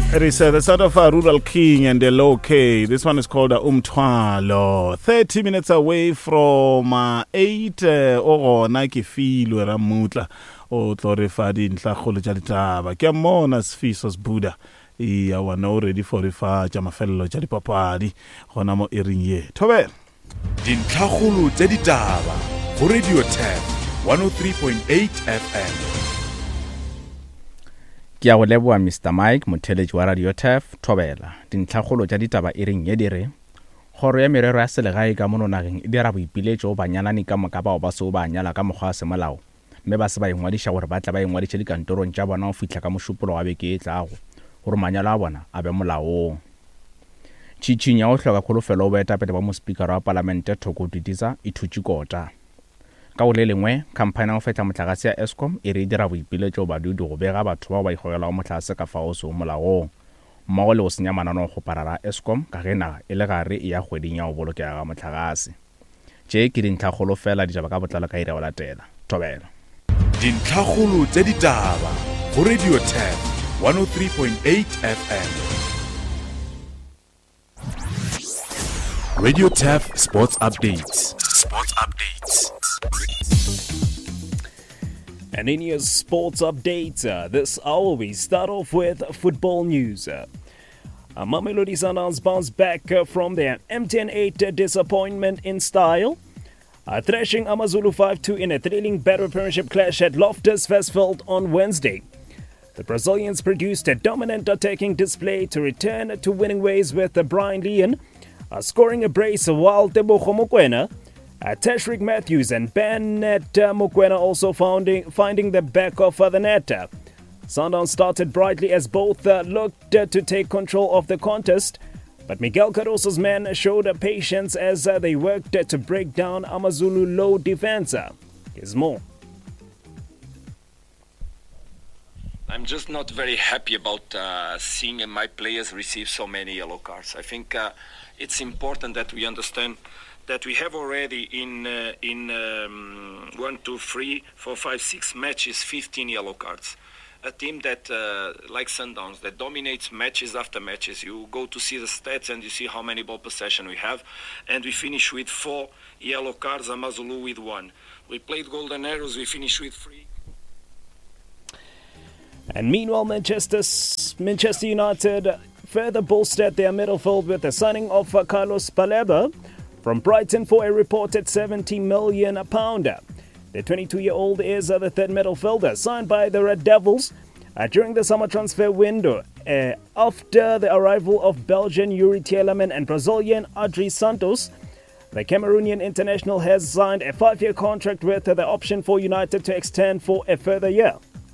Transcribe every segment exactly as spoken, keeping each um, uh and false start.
It is uh, the sound of a Rural King and the Low K. This one is called uh, Umthwalo. thirty minutes away from uh, eight. O gona ke filo ra mutla o tlore fa dinhla kholo tša ditaba. Ke mona Sifiso Buda. E a wana already for fa tša mafello tša dipapadi gona mo ering ye. Thobela. Dinhla kholo tša ditaba go Radio Tab one oh three point eight F M. Ke a go leboa Mister Mike motheletši wa Radio T F Thobela. Dintlhakgolo tša ditaba e reng ye dire kgoro ya merero ya selegae ka mono nageng e dira boipiletšo ba nyalani ka moka bao ba seo ba nyala ka mokgwa wa semolao mme ba se ba ingwadiša gore ba tla ba ingwadiša dikantorong tša bona go fihla ka mošupolo wa beke e tlago gore manyalo a bona a be molaong. Tšhitšhinya go hloka kgolofelo o boetapele ba mospikara wa palamente Thoko Didiza e thutše kota. Ka o le lengwe kampane go fetla motlakase ya Eskom e re dira boipiletšo badudi go bega batho bao ba ikgogelago motlakase ka fao seo molaong mmogo le go senya mananeo go parara Eskom ka ge naga e le gare e ya kgweding ya go bolokega ga motlakase. Tše ke dintlhakgolo fela ditaba ka botlalo ka ire go latela. Thobela. Dintlhakgolo tša ditaba go Radio Tab one oh three point eight F M. Radio Tab Sports Updates. Sports Updates. And in your sports updates, uh, this hour we start off with football news. Uh, Mamelodi Sundowns bounced back uh, from their M ten eight uh, disappointment in style, uh, thrashing Amazulu five two in a thrilling battle premiership clash at Loftus Versfeld on Wednesday. The Brazilians produced a dominant attacking display to return to winning ways with uh, Brian Leon, uh, scoring a brace while Tebogo Mokoena, Uh, Tashrik Matthews and Bennett uh, Mokoena also finding, finding the back of uh, the net. Sundowns started brightly as both uh, looked uh, to take control of the contest, but Miguel Cardoso's men showed uh, patience as uh, they worked uh, to break down Amazulu low defense. Here's more. I'm just not very happy about uh, seeing my players receive so many yellow cards. I think uh, it's important that we understand that we have already in uh, in um, one, two, three, four, five, six matches, fifteen yellow cards. A team that, uh, like Sundowns, that dominates matches after matches. You go to see the stats and you see how many ball possession we have, and we finish with four yellow cards. Amazulu with one. We played Golden Arrows. We finished with three. And meanwhile, Manchester Manchester United further bolstered their midfield with the signing of uh, Carlos Baleba from Brighton for a reported seventy million pounds. The twenty-two-year-old is uh, the third midfielder signed by the Red Devils uh, during the summer transfer window uh, after the arrival of Belgian Yuri Tielemans and Brazilian Adri Santos. The Cameroonian international has signed a five-year contract with uh, the option for United to extend for a further year.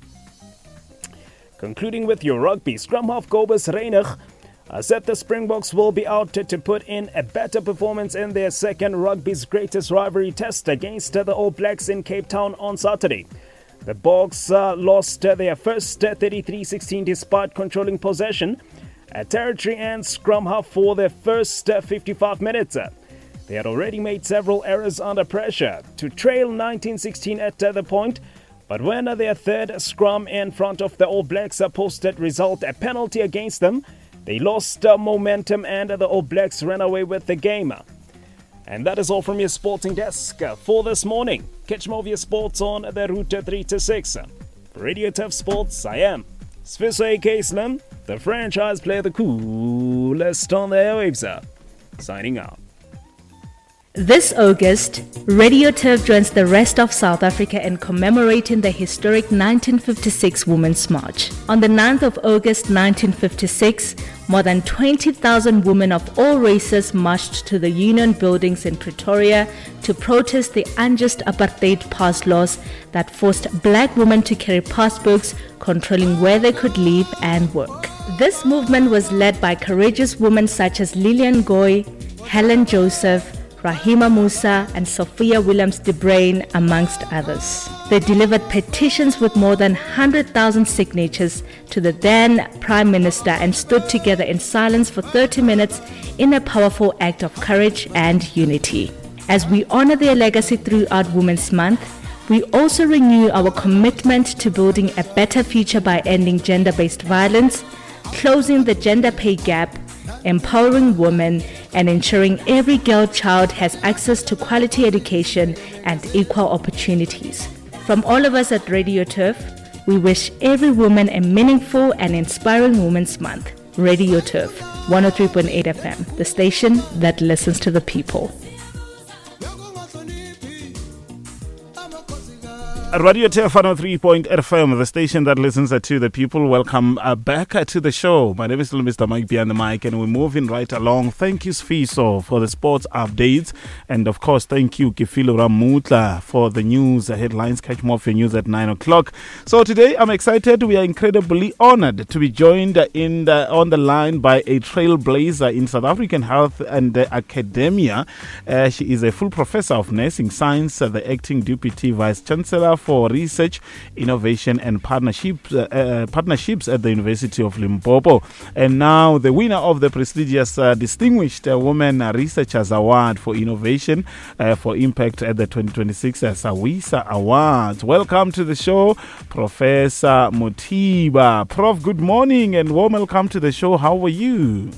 Concluding with your rugby, scrum half Kobus Reinig Uh, said the Springboks will be out to, to put in a better performance in their second rugby's greatest rivalry test against uh, the All Blacks in Cape Town on Saturday. The Boks uh, lost uh, their first uh, thirty-three sixteen despite controlling possession, uh, territory and scrum half for their first uh, fifty-five minutes. Uh, they had already made several errors under pressure to trail nineteen sixteen at uh, the point, but when uh, their third scrum in front of the All Blacks uh, posted result a penalty against them, they lost uh, momentum and uh, the All Blacks ran away with the game. And that is all from your sporting desk uh, for this morning. Catch more of your sports on the route three to six. For Radio T F Sports, I am Sifiso A K Slim, the franchise player, the coolest on the airwaves. Signing out. This August, Radio T F joins the rest of South Africa in commemorating the historic nineteen fifty-six Women's March. On the ninth of August nineteen fifty-six, more than twenty thousand women of all races marched to the Union buildings in Pretoria to protest the unjust apartheid pass laws that forced black women to carry passbooks controlling where they could live and work. This movement was led by courageous women such as Lillian Goy, Helen Joseph, Rahima Musa and Sophia Williams-De Bruyn, amongst others. They delivered petitions with more than one hundred thousand signatures to the then Prime Minister and stood together in silence for thirty minutes in a powerful act of courage and unity. As we honor their legacy throughout Women's Month, we also renew our commitment to building a better future by ending gender-based violence, closing the gender pay gap, empowering women, and ensuring every girl child has access to quality education and equal opportunities. From all of us at Radio Turf, we wish every woman a meaningful and inspiring Women's Month. Radio Turf, one oh three point eight F M, the station that listens to the people. Radio Turf one oh three point eight F M, the station that listens to the people. Welcome uh, back uh, to the show. My name is still Mister Mike behind the mic, and we're moving right along. Thank you, Sfiso, for the sports updates. And of course, thank you, Kifilo Ramutla, for the news uh, headlines. Catch more of your news at nine o'clock. So today, I'm excited. We are incredibly honored to be joined in the, on the line by a trailblazer in South African health and uh, academia. Uh, she is a full professor of nursing science, uh, the acting deputy vice chancellor for Research, Innovation and Partnerships, uh, uh, partnerships at the University of Limpopo. And now the winner of the prestigious uh, Distinguished uh, Women Researchers Award for Innovation uh, for Impact at the twenty twenty-six uh, SAWISA Awards. Welcome to the show, Professor Mothiba. Prof, good morning and warm welcome to the show. How are you?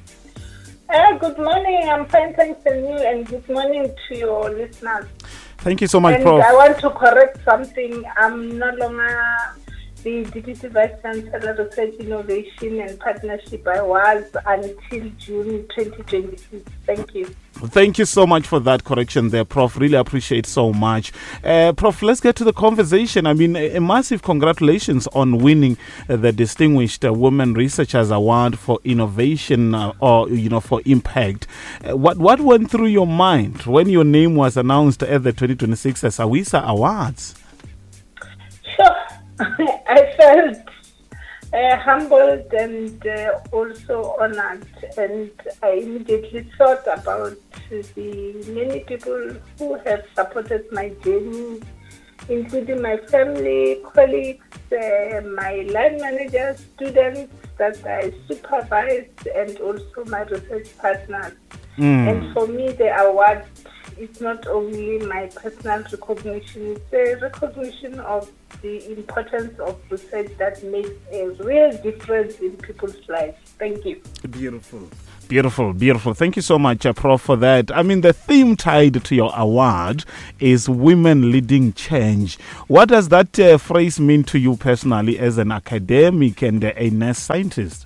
Uh, good morning. I'm fine, thanks, and you, and good morning to your listeners. Thank you so much, and Prof. I want to correct something. I'm no longer the Deputy Vice Chancellor, Research, Innovation and Partnership. I was until June twenty twenty-six. Thank you. Thank you so much for that correction there, Prof. Really appreciate so much. Uh, Prof, let's get to the conversation. I mean, a, a massive congratulations on winning uh, the Distinguished uh, Women Researchers Award for Innovation uh, or, you know, for Impact. Uh, what what went through your mind when your name was announced at the twenty twenty-six SAWISA Awards? Sure. I felt uh, humbled and uh, also honored, and I immediately thought about the many people who have supported my journey, including my family, colleagues, uh, my line managers, students that I supervise, and also my research partners. Mm. And for me, the award is not only my personal recognition, it's a recognition of the importance of research that makes a real difference in people's lives. Thank you. Beautiful. Beautiful, beautiful. Thank you so much, uh, Prof, for that. I mean, the theme tied to your award is Women Leading Change. What does that uh, phrase mean to you personally as an academic and uh, a nurse scientist?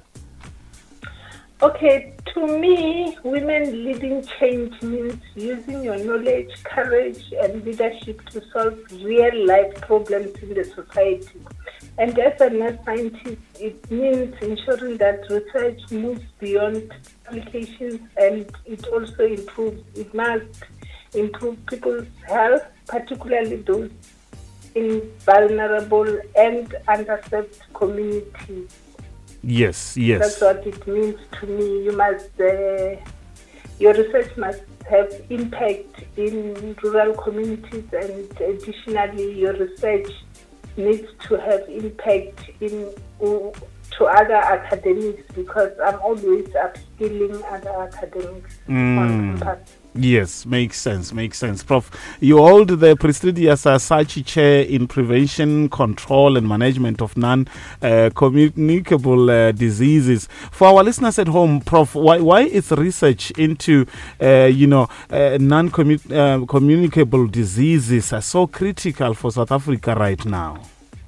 Okay, to me, women leading change means using your knowledge, courage, and leadership to solve real-life problems in the society. And as a nurse scientist, it means ensuring that research moves beyond applications, and it also improves. It must improve people's health, particularly those in vulnerable and underserved communities. Yes, yes. That's what it means to me. You must, uh, your research must have impact in rural communities, and additionally, your research needs to have impact in uh, to other academics, because I'm always upskilling other academics mm. on campus. Yes, makes sense, makes sense. Prof, you hold the prestigious uh, SACHI Chair in Prevention, Control and Management of Non-Communicable uh, uh, Diseases. For our listeners at home, Prof, why, why is research into, uh, you know, uh, non-communicable uh, diseases uh, so critical for South Africa right now?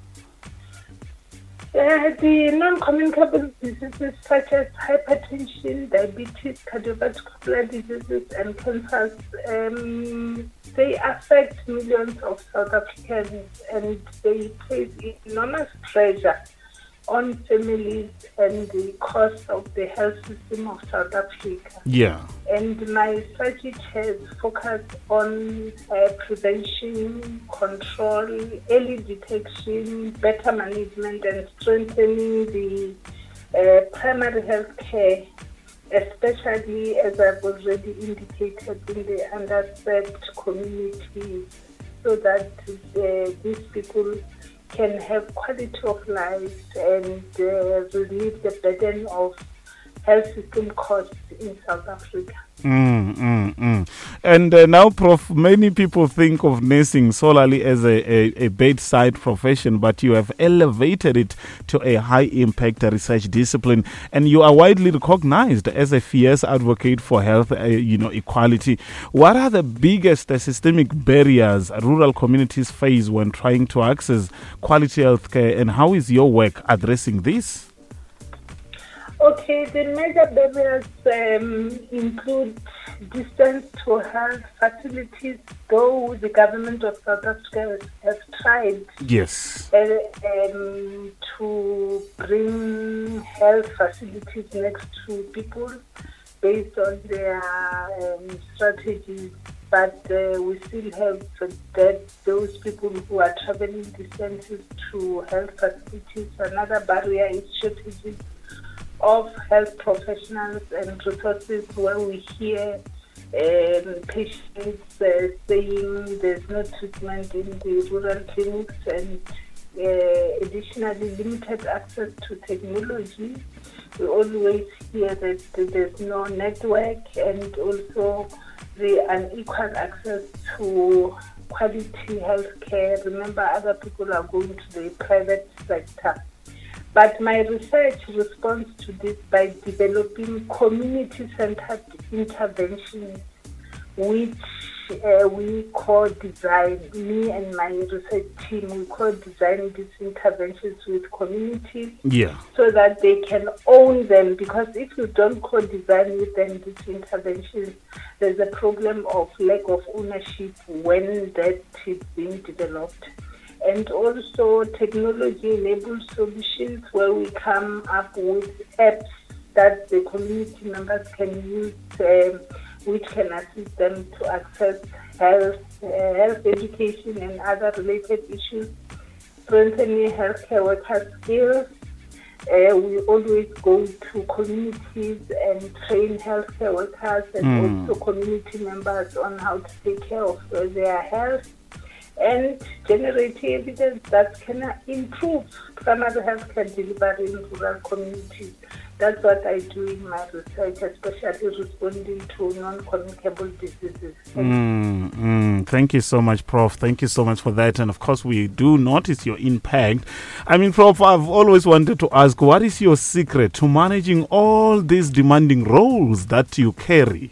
Uh, the non-communicable diseases such as hypertension, diabetes, cardiovascular diseases, and cancers, um, they affect millions of South Africans, and they place enormous pressure on families and the cost of the health system of South Africa. Yeah. And my strategy has focused on uh, prevention, control, early detection, better management, and strengthening the uh, primary health care, especially, as I've already indicated, in the underserved communities, so that uh, these people can have quality of life and uh, relieve the burden of health system costs in South Africa. Mm, mm, mm. And uh, now, Prof, many people think of nursing solely as a, a, a bedside profession, but you have elevated it to a high-impact research discipline, and you are widely recognized as a fierce advocate for health, uh, you know, equality. What are the biggest uh, systemic barriers rural communities face when trying to access quality health care, and how is your work addressing this? Okay, the major barriers um, include distance to health facilities, though the government of South Africa has tried Yes. uh, um, to bring health facilities next to people based on their um, strategies, but uh, we still have that those people who are traveling distances to health facilities. Another barrier is shortages of health professionals and resources, where we hear um, patients uh, saying there's no treatment in the rural clinics, and uh, additionally limited access to technology. We always hear that there's no network, and also the unequal access to quality health care. Remember, other people are going to the private sector. But my research responds to this by developing community-centered interventions, which uh, we co-design. Me and my research team, we co-design these interventions with communities, Yeah. so that they can own them. Because if you don't co-design with them these interventions, there's a problem of lack of ownership when that is being developed. And also technology-enabled solutions, where we come up with apps that the community members can use, um, which can assist them to access health, uh, health education and other related issues, strengthening healthcare workers' skills. Uh, we always go to communities and train healthcare workers and Mm. also community members on how to take care of uh, their health, and generate evidence that can improve primary healthcare delivery in rural communities. That's what I do in my research, especially responding to non-communicable diseases. Mm, mm. Thank you so much, Prof. Thank you so much for that. And of course, we do notice your impact. I mean, Prof, I've always wanted to ask, what is your secret to managing all these demanding roles that you carry?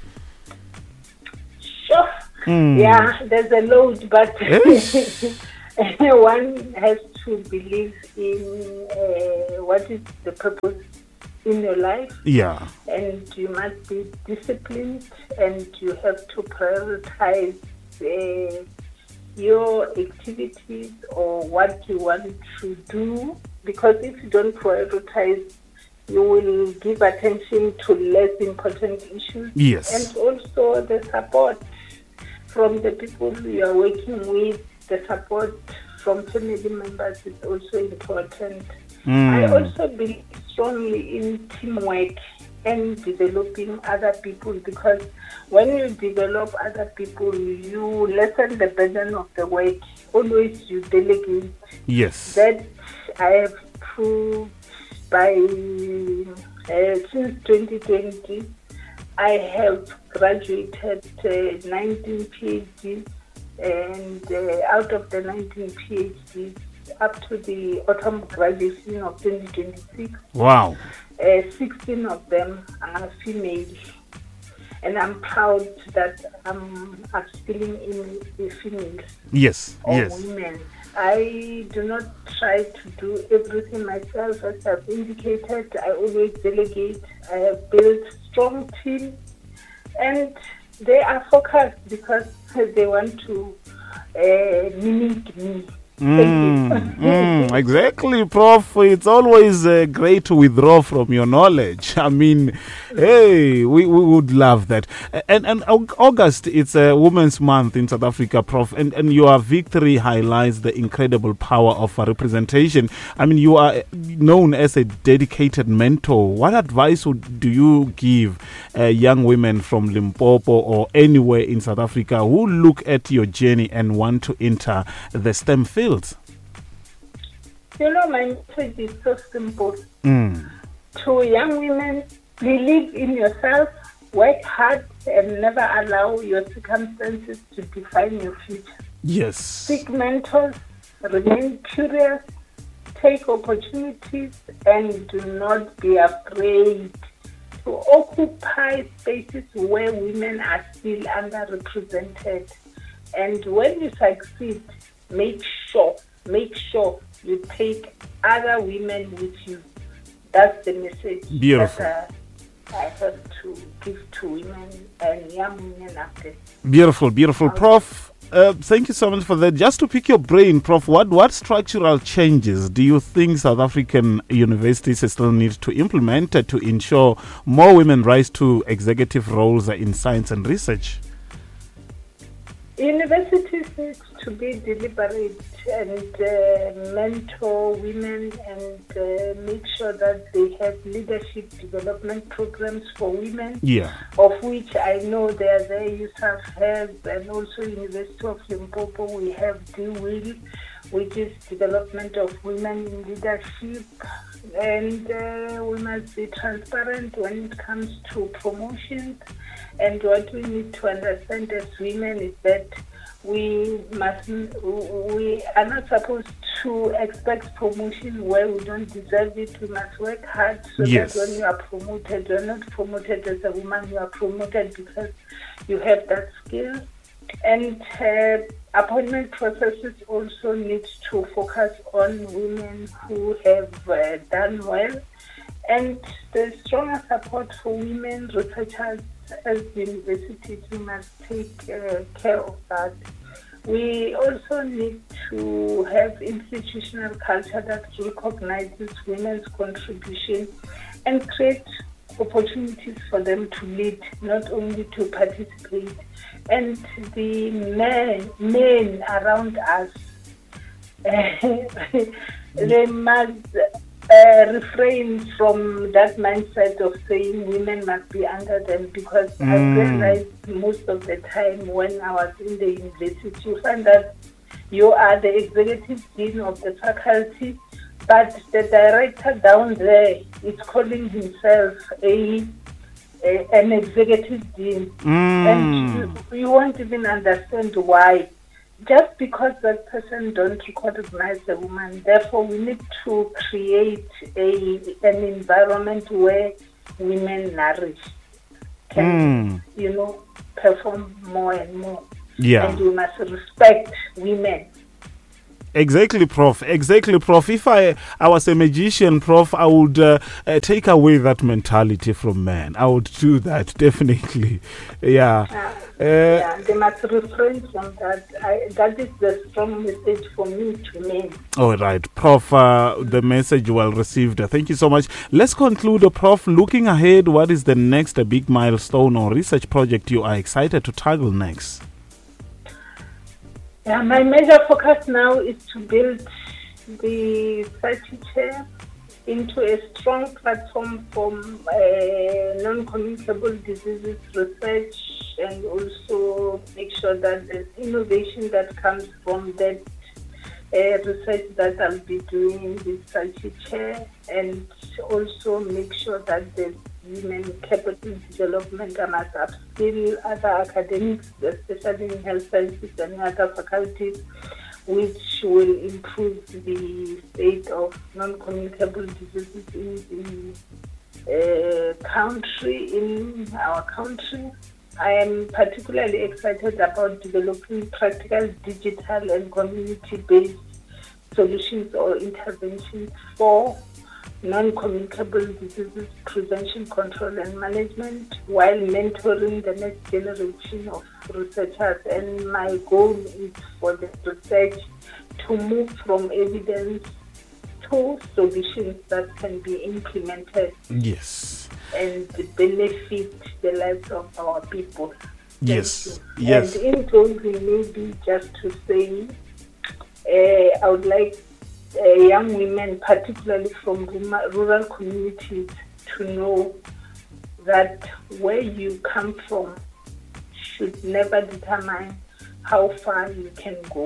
Sure. Mm. Yeah, there's a load, but Yes. one has to believe in uh, what is the purpose in your life, Yeah. and you must be disciplined, and you have to prioritize uh, your activities or what you want to do, because if you don't prioritize, you will give attention to less important issues. Yes. And also the support from the people you are working with, the support from family members is also important. Mm. I also believe strongly in teamwork and developing other people, because when you develop other people, you lessen the burden of the work. Always you delegate. Yes. That I have proved by uh, since twenty twenty. I have graduated uh, nineteen PhDs, and uh, out of the nineteen PhDs, up to the autumn graduation of twenty twenty-six, Wow. uh, sixteen of them are female. And I'm proud that I'm upskilling in the females Yes. or Yes. women. I do not try to do everything myself. As I've indicated, I always delegate. I have built strong teams, and they are focused because they want to uh, mimic me. Mm, mm, exactly, Prof. It's always uh, great to withdraw from your knowledge. I mean, hey, we, we would love that. And and August, it's a Women's Month in South Africa, Prof. And, and your victory highlights the incredible power of representation. I mean, you are known as a dedicated mentor. What advice would, do you give uh, young women from Limpopo or anywhere in South Africa who look at your journey and want to enter the STEM field? You know, my message is so simple. Mm. to young women, believe in yourself, work hard, and never allow your circumstances to define your future. Yes. Seek mentors, remain curious, take opportunities, and do not be afraid to occupy spaces where women are still underrepresented. And when you succeed, make sure, make sure you take other women with you. That's the message Beautiful. that uh, I have to give to women and young women out there. Beautiful, beautiful. Prof, uh, thank you so much for that. Just to pick your brain, Prof, what, what structural changes do you think South African universities still need to implement uh, to ensure more women rise to executive roles uh, in science and research? Universities need to be deliberate and uh, mentor women and uh, make sure that they have leadership development programs for women, Yeah. of which I know they are there, U S A F has, and also University of Limpopo, we have D-Will, which is development of women in leadership. And uh, we must be transparent when it comes to promotions. And what we need to understand as women is that we must, we are not supposed to expect promotion where we don't deserve it. We must work hard so Yes. that when you are promoted, you are not promoted as a woman, you are promoted because you have that skill. And uh, appointment processes also need to focus on women who have uh, done well. And the stronger support for women researchers as universities, we must take uh, care of that. We also need to have institutional culture that recognizes women's contribution and create opportunities for them to lead, not only to participate. And the men, men around us, they must uh, refrain from that mindset of saying women must be under them, because mm. I realized most of the time when I was in the university, you find that you are the executive dean of the faculty, but the director down there is calling himself a, a an executive dean. Mm. And you, you won't even understand why. Just because that person don't recognize a woman. Therefore, we need to create a an environment where women nourish, can, mm. you know, perform more and more. Yeah. And we must respect women. Exactly, Prof. Exactly, Prof. If I, I was a magician, Prof, I would uh, uh, take away that mentality from men. I would do that, definitely. Yeah. Uh, uh, yeah, they must refrain from that. I, that is the strong message for me to men. All right, Prof, uh, the message well received. Thank you so much. Let's conclude, Prof. Looking ahead, what is the next uh, big milestone or research project you are excited to tackle next? Yeah, my major focus now is to build the SACHI chair into a strong platform for uh, non-communicable diseases research, and also make sure that there's innovation that comes from that uh, research that I'll be doing in the SACHI chair, and also make sure that there's women capital development. I must upskill other academics, especially in health sciences and other faculties, which will improve the state of non-communicable diseases in the uh, country, in our country. I am particularly excited about developing practical, digital and community-based solutions or interventions for non-communicable diseases prevention, control and management, while mentoring the next generation of researchers. And my goal is for the research to move from evidence to solutions that can be implemented. Yes. And benefit the lives of our people. Thank yes. You. Yes. And in closing, maybe just to say, uh, I would like Uh, young women, particularly from rural communities, to know that where you come from should never determine how far you can go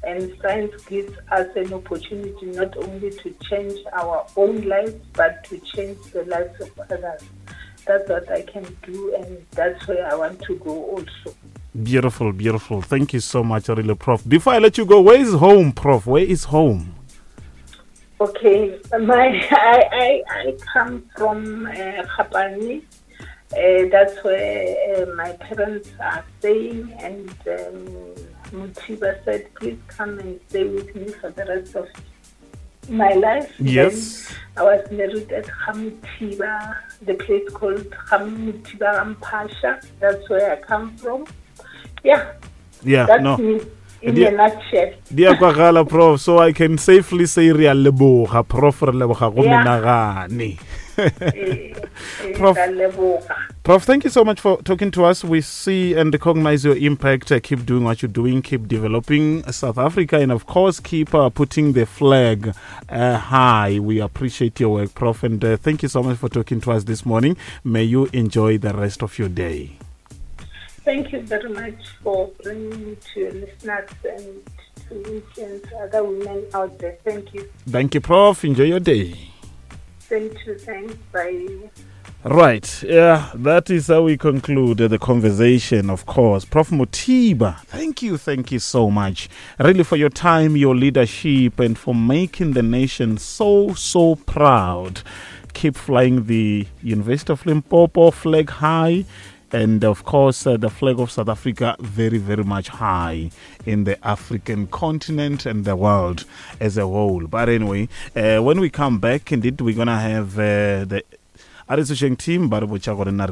And science gives us an opportunity not only to change our own lives, but to change the lives of others. That's what I can do, and that's where I want to go also. Beautiful, beautiful. Thank you so much, really, Prof. Before I let you go, where is home, Prof? Where is home? Okay, my I I, I come from uh, Khapani. Uh, that's where uh, my parents are staying, and um, Mutiba said, please come and stay with me for the rest of my life. Yes. Then I was married at Khamutiba, the place called Khamutiba Pasha. That's where I come from. Yeah. Yeah, That's no. me in Dia- a nutshell. Diakwagala, Prof. So I can safely say Ria Leboga, Prof. Leboga, Gomenagani. Eh, eh, Prof. Leboga. Prof, thank you so much for talking to us. We see and recognize your impact. Uh, keep doing what you're doing. Keep developing South Africa. And, of course, keep uh, putting the flag uh, high. We appreciate your work, Prof. And uh, thank you so much for talking to us this morning. May you enjoy the rest of your day. Thank you very much for bringing me to your listeners and to Indians, other women out there. Thank you. Thank you, Prof. Enjoy your day. Thank you. Thanks. Bye. Right, yeah, that is how we conclude uh, the conversation, of course. Prof Mutiba, thank you, thank you so much, really, for your time, your leadership, and for making the nation so, so proud. Keep flying the University of Limpopo flag high, and, of course, uh, the flag of South Africa very, very much high in the African continent and the world as a whole. But anyway, uh, when we come back, indeed, we're going to have uh, the Aritsusheng team, but we check on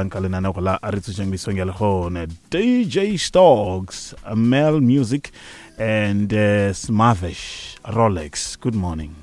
Aritsusheng D J Stoggs, Mel Music, and uh, Smavish Rolex. Good morning.